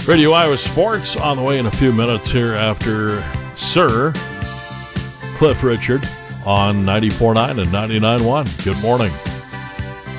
Radio Iowa Sports on the way in a few minutes here after Sir Cliff Richard on 94.9 and 99.1. Good morning.